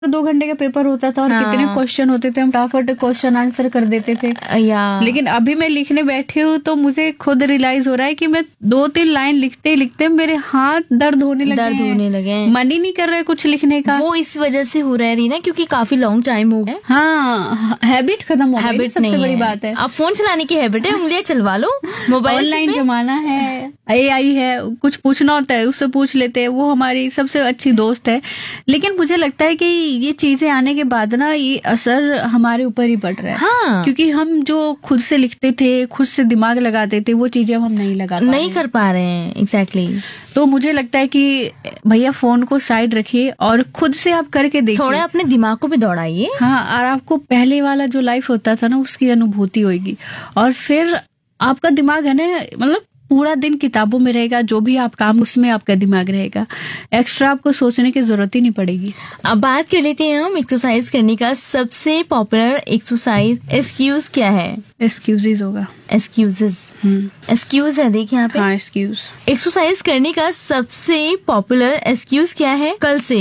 2 घंटे का पेपर होता था और कितने क्वेश्चन होते थे, हम फटाफट क्वेश्चन आंसर कर देते थे। लेकिन अभी मैं लिखने बैठी हूँ तो मुझे खुद रियलाइज हो रहा है कि मैं 2-3 लाइन लिखते लिखते मेरे हाथ दर्द होने लगे, मन ही नहीं कर रहा है कुछ लिखने का। वो इस वजह से हो रहा है रीना, क्योंकि काफी लॉन्ग टाइम हो गया। हाँ, हैबिट खत्म हो गई, सबसे बड़ी बात है। अब फोन चलाने की हैबिट है, उंगलियां चलवा लो, मोबाइल ऑनलाइन जमाना है, AI है, कुछ पूछना होता है उससे पूछ लेते हैं, वो हमारी सबसे अच्छी दोस्त है। लेकिन मुझे लगता है कि ये चीजें आने के बाद ना ये असर हमारे ऊपर ही पड़ रहा है। हाँ। क्योंकि हम जो खुद से लिखते थे, खुद से दिमाग लगाते थे, वो चीजें हम नहीं कर पा रहे हैं। एग्जैक्टली। तो मुझे लगता है कि भैया फोन को साइड रखिए और खुद से आप करके देखिए, थोड़ा अपने दिमाग को भी दौड़ाइए। हाँ, और आपको पहले वाला जो लाइफ होता था ना उसकी अनुभूति होगी, और फिर आपका दिमाग है ना, मतलब पूरा दिन किताबों में रहेगा, जो भी आप काम उसमें आपका दिमाग रहेगा, एक्स्ट्रा आपको सोचने की जरूरत ही नहीं पड़ेगी। अब बात कर लेते हैं हम एक्सरसाइज करने का सबसे पॉपुलर एक्सरसाइज एक्सक्यूज क्या है? एक्सक्यूजेज होगा। एक्सक्यूज है, देखिए यहाँ पे। हाँ, एक्सक्यूज। एक्सरसाइज करने का सबसे पॉपुलर एक्सक्यूज क्या है?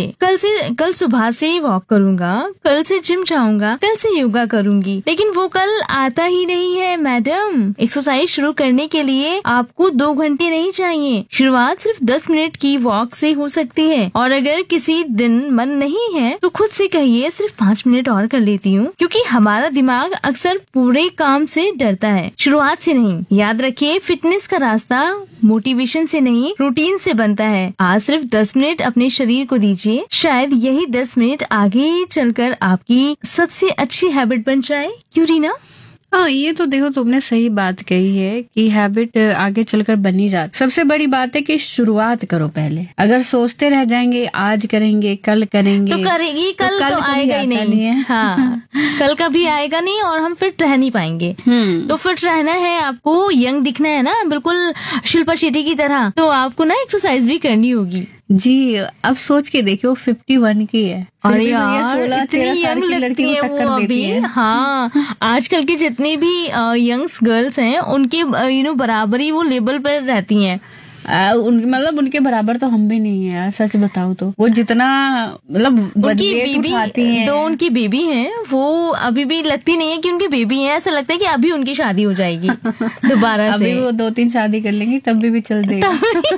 कल सुबह से वॉक करूंगा, कल से जिम जाऊंगा, कल से योगा करूंगी। लेकिन वो कल आता ही नहीं है मैडम। एक्सरसाइज शुरू करने के लिए आपको 2 घंटे नहीं चाहिए, शुरुआत सिर्फ 10 मिनट की वॉक से हो सकती है। और अगर किसी दिन मन नहीं है तो खुद से कहिए सिर्फ 5 मिनट और कर लेती हूँ, क्योंकि हमारा दिमाग अक्सर पूरे काम से डरता है, शुरुआत से नहीं। याद रखिए, फिटनेस का रास्ता मोटिवेशन से नहीं, रूटीन से बनता है। आज सिर्फ 10 मिनट अपने शरीर को दीजिए, शायद यही 10 मिनट आगे चलकर आपकी सबसे अच्छी हैबिट बन जाए। क्यों रीना? हाँ, ये तो देखो तुमने सही बात कही है कि हैबिट आगे चलकर बनी जाती। सबसे बड़ी बात है कि शुरुआत करो पहले। अगर सोचते रह जाएंगे आज करेंगे कल करेंगे तो करेगी, कल तो आएगा ही नहीं है। हाँ, कल कभी आएगा नहीं और हम फिट रह नहीं पाएंगे। तो फिट रहना है आपको, यंग दिखना है ना, बिल्कुल शिल्पा शेट्टी की तरह, तो आपको ना एक्सरसाइज भी करनी होगी। जी, अब सोच के देखियो 51 की है। अरे यार, इतनी यंग लगती है वो अभी। हाँ, आजकल की जितनी भी यंग्स गर्ल्स हैं उनके बराबरी वो लेवल पर रहती हैं। मतलब उनके बराबर तो हम भी नहीं है यार, सच बताओ तो। वो जितना मतलब उनकी बेबी हैं, दो उनकी बेबी हैं, वो अभी भी लगती नहीं है कि उनकी बेबी है। ऐसा लगता है कि अभी उनकी शादी हो जाएगी दोबारा से। अभी वो 2-3 शादी कर लेंगी तब भी चल देगा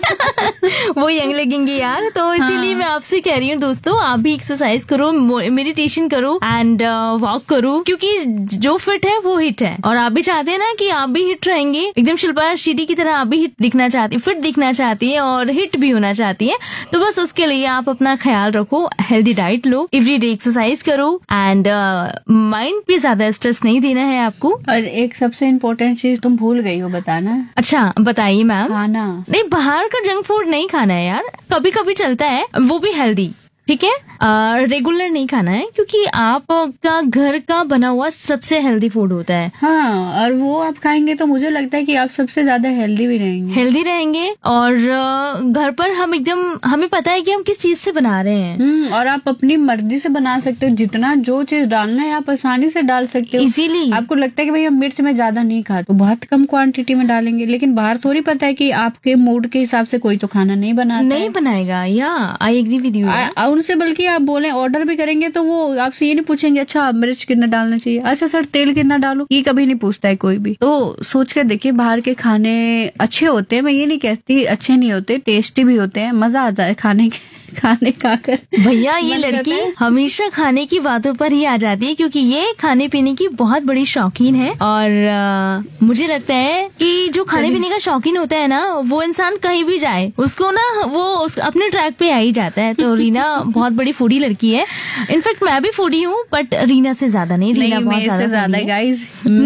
वो यंग लगेंगी यार। तो इसीलिए मैं आपसे कह रही हूँ दोस्तों, आप भी एक्सरसाइज करो, मेडिटेशन करो एंड वॉक करो, क्योंकि जो फिट है वो हिट है। और आप भी चाहते हैं ना कि आप भी हिट रहेंगे, एकदम शिल्पा शेट्टी की तरह आप भी हिट दिखना चाहती, फिट दिखना चाहती है और हिट भी होना चाहती है। तो बस उसके लिए आप अपना ख्याल रखो, हेल्दी डाइट लो, एवरीडे एक्सरसाइज करो एंड माइंड पे ज्यादा स्ट्रेस नहीं देना है आपको। और एक सबसे इम्पोर्टेंट चीज तुम भूल गई हो बताना। अच्छा, बताइए मैम। खाना नहीं, बाहर का जंक फूड नहीं खाना है यार, कभी कभी चलता है, वो भी हेल्दी, ठीक है। रेगुलर नहीं खाना है, क्योंकि आपका घर का बना हुआ सबसे हेल्दी फूड होता है। हाँ, और वो आप खाएंगे तो मुझे लगता है कि आप सबसे ज्यादा हेल्दी रहेंगे और घर पर हम एकदम, हमें पता है कि हम किस चीज से बना रहे हैं। और आप अपनी मर्जी से बना सकते हो, जितना जो चीज डालना है आप आसानी से डाल सकते हो इजीली। आपको लगता है कि भैया मिर्च में ज्यादा नहीं खा, तो बहुत कम क्वांटिटी में डालेंगे। लेकिन बाहर थोड़ी पता है कि आपके मूड के हिसाब से कोई तो खाना नहीं बनाएगा। या आई एग्री विद यू। उनसे बल्कि आप बोले ऑर्डर भी करेंगे तो वो आपसे ये नहीं पूछेंगे अच्छा मिर्च कितना डालना चाहिए, अच्छा सर तेल कितना डालूं, ये कभी नहीं पूछता है कोई भी। तो सोच कर देखिए, बाहर के खाने अच्छे होते हैं, मैं ये नहीं कहती अच्छे नहीं होते, टेस्टी भी होते हैं, मजा आता है खाने खाकर। भैया ये लड़की हमेशा खाने की बातों पर ही आ जाती है, क्योंकि ये खाने पीने की बहुत बड़ी शौकीन है। और मुझे लगता है कि जो खाने पीने का शौकीन होता है ना, वो इंसान कहीं भी जाए उसको ना वो अपने ट्रैक पे आ ही जाता है। तो रीना बहुत बड़ी फूडी लड़की है, इनफैक्ट मैं भी फूडी हूँ, बट रीना से ज्यादा नहीं। रीना बहुत ज्यादा गाइस।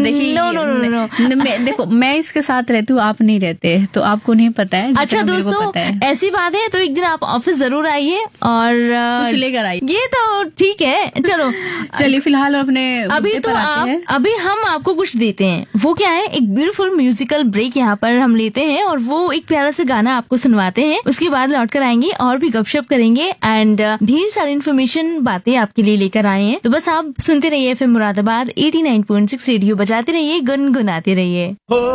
देखो मैं इसके साथ रहती हूँ, आप नहीं रहते, तो आपको नहीं पता है। अच्छा दोस्तों, ऐसी बात है तो एक दिन आप ऑफिस जरूर आइए और कुछ लेकर आइए। ये तो ठीक है, चलो चलिए फिलहाल अपने अभी हम आपको कुछ देते हैं। वो क्या है, एक ब्यूटीफुल म्यूजिकल ब्रेक यहाँ पर हम लेते हैं और वो एक प्यारा सा गाना आपको सुनवाते हैं। उसके बाद लौट कर आएंगे और भी गपशप करेंगे एंड ढेर सारी इन्फॉर्मेशन बातें आपके लिए लेकर आए हैं। तो बस आप सुनते रहिए FM मुरादाबाद 89.6 रेडियो, बजाते रहिए, गुनगुनाते रहिए।